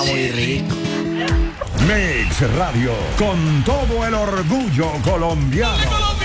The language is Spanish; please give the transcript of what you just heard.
está muy rico. Mix Radio, con todo el orgullo colombiano.